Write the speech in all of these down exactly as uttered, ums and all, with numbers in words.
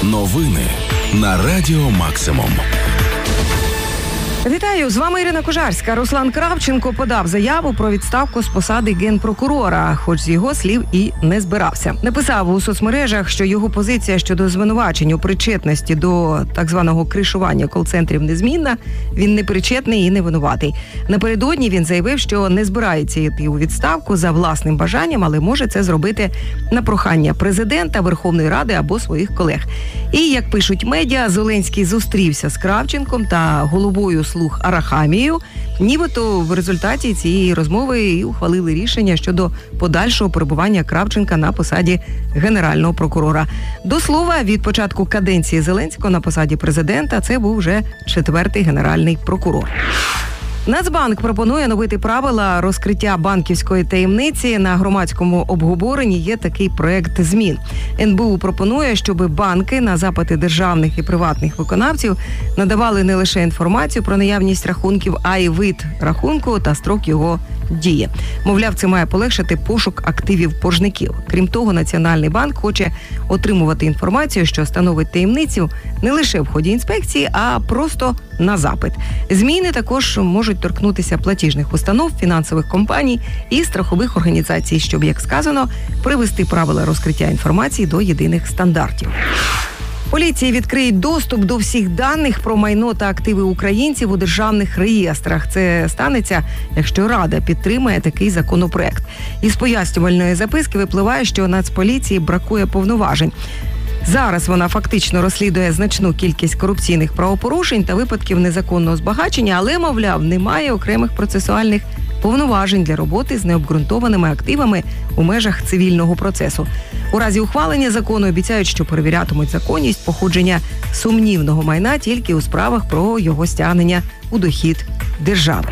Новини на Радіо Максимум. Вітаю, з вами Ірина Кожарська. Руслан Кравченко подав заяву про відставку з посади генпрокурора, хоч з його слів і не збирався. Написав у соцмережах, що його позиція щодо звинувачень у причетності до так званого кришування кол-центрів незмінна, він не причетний і не винуватий. Напередодні він заявив, що не збирається йти у відставку за власним бажанням, але може це зробити на прохання президента, Верховної Ради або своїх колег. І, як пишуть медіа, Зеленський зустрівся з Кравченком та головою слуг Арахамією. Нібито в результаті цієї розмови і ухвалили рішення щодо подальшого перебування Кравченка на посаді генерального прокурора. До слова, від початку каденції Зеленського на посаді президента це був вже четвертий генеральний прокурор. Нацбанк пропонує оновити правила розкриття банківської таємниці. На громадському обговоренні є такий проект змін. ен бе у пропонує, щоб банки на запити державних і приватних виконавців надавали не лише інформацію про наявність рахунків, а й вид рахунку та строк його дії. Мовляв, це має полегшити пошук активів боржників. Крім того, Національний банк хоче отримувати інформацію, що становить таємницю, не лише в ході інспекції, а просто на запит. Зміни також можуть торкнутися платіжних установ, фінансових компаній і страхових організацій, щоб, як сказано, привести правила розкриття інформації до єдиних стандартів. Поліції відкриють доступ до всіх даних про майно та активи українців у державних реєстрах. Це станеться, якщо Рада підтримає такий законопроект. Із пояснювальної записки випливає, що Нацполіції бракує повноважень. Зараз вона фактично розслідує значну кількість корупційних правопорушень та випадків незаконного збагачення, але, мовляв, немає окремих процесуальних повноважень для роботи з необґрунтованими активами у межах цивільного процесу. У разі ухвалення закону обіцяють, що перевірятимуть законність походження сумнівного майна тільки у справах про його стягнення у дохід держави.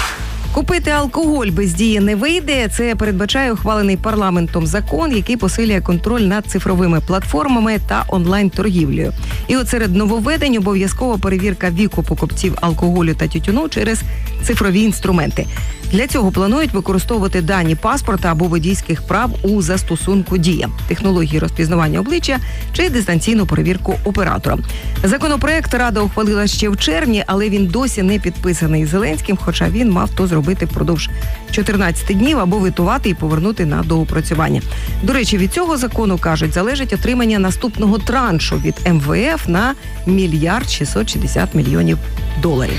Купити алкоголь без дії не вийде. Це передбачає ухвалений парламентом закон, який посилює контроль над цифровими платформами та онлайн-торгівлею. І от серед нововведень обов'язкова перевірка віку покупців алкоголю та тютюну через цифрові інструменти. Для цього планують використовувати дані паспорта або водійських прав у застосунку «Дія», технології розпізнавання обличчя чи дистанційну перевірку оператора. Законопроект Рада ухвалила ще в червні, але він досі не підписаний Зеленським, хоча він мав то зробити впродовж чотирнадцяти днів або витувати і повернути на доопрацювання. До речі, від цього закону, кажуть, залежить отримання наступного траншу від ем ве еф на мільярд шістсот шістдесят мільйонів доларів.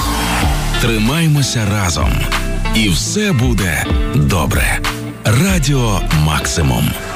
Тримаймося разом. І все буде добре. Радіо Максимум.